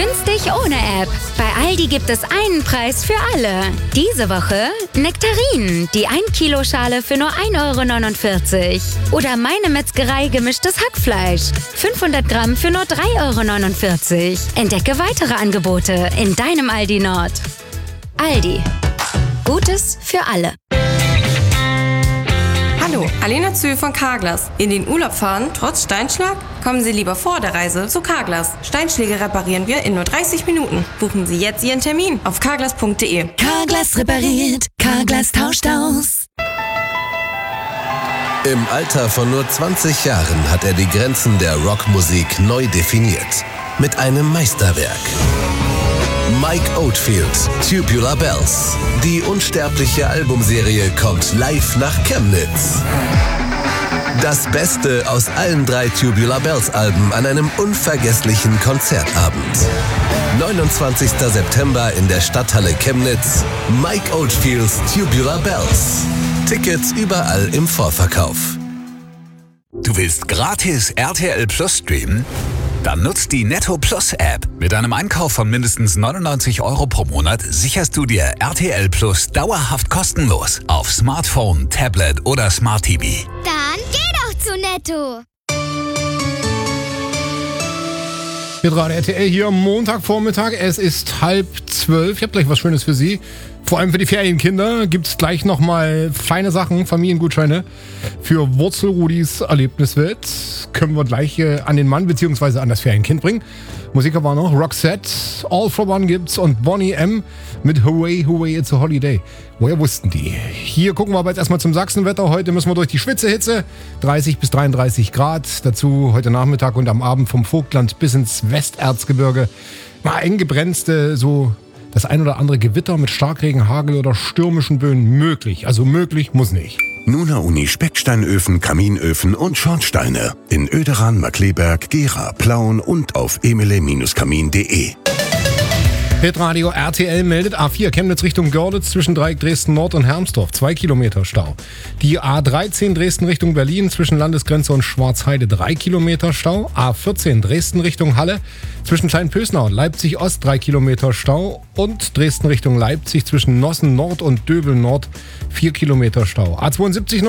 Günstig ohne App. Bei Aldi gibt es einen Preis für alle. Diese Woche Nektarinen, die 1-Kilo-Schale für nur 1,49 €. Oder Meine Metzgerei gemischtes Hackfleisch. 500 Gramm für nur 3,49 €. Entdecke weitere Angebote in deinem Aldi Nord. Aldi. Gutes für alle. Hallo, Alena Zühl von Carglass. In den Urlaub fahren, trotz Steinschlag? Kommen Sie lieber vor der Reise zu Carglass. Steinschläge reparieren wir in nur 30 Minuten. Buchen Sie jetzt Ihren Termin auf carglass.de. Carglass repariert, Carglass tauscht aus. Im Alter von nur 20 Jahren hat er die Grenzen der Rockmusik neu definiert. Mit einem Meisterwerk. Mike Oldfield, Tubular Bells. Die unsterbliche Albumserie kommt live nach Chemnitz. Das Beste aus allen 3 Tubular Bells Alben an einem unvergesslichen Konzertabend. 29. September in der Stadthalle Chemnitz. Mike Oldfields Tubular Bells. Tickets überall im Vorverkauf. Du willst gratis RTL Plus streamen? Dann nutzt die Netto Plus App. Mit einem Einkauf von mindestens 99 € pro Monat sicherst du dir RTL Plus dauerhaft kostenlos auf Smartphone, Tablet oder Smart TV. Dann geh doch zu Netto. Hier gerade RTL hier, Montagvormittag, es ist 11:30. Ich habe gleich was Schönes für Sie. Vor allem für die Ferienkinder gibt es gleich nochmal feine Sachen, Familiengutscheine für Wurzelrudis Erlebniswelt. Können wir gleich an den Mann bzw. an das Ferienkind bringen. Musiker war noch Roxette, All for One gibt's und Bonnie M. mit Hooray, Hooray, It's a Holiday. Woher wussten die? Hier gucken wir aber jetzt erstmal zum Sachsenwetter. Heute müssen wir durch die Schwitzehitze. 30 bis 33 Grad. Dazu heute Nachmittag und am Abend vom Vogtland bis ins Westerzgebirge. Mal eng gebrenzte, so das ein oder andere Gewitter mit Starkregen, Hagel oder stürmischen Böen möglich. Also möglich, muss nicht. Nuna Uni Specksteinöfen, Kaminöfen und Schornsteine. In Oederan, Markleberg, Gera, Plauen und auf emile-kamin.de. Hitradio RTL meldet A4 Chemnitz Richtung Görlitz zwischen Dreieck Dresden Nord und Hermsdorf. 2 Kilometer Stau. Die A13 Dresden Richtung Berlin zwischen Landesgrenze und Schwarzheide. 3 Kilometer Stau. A14 Dresden Richtung Halle zwischen Kleinpösnau und Leipzig Ost. 3 Kilometer Stau. Und Dresden Richtung Leipzig zwischen Nossen Nord und Döbel Nord. 4 Kilometer Stau. A72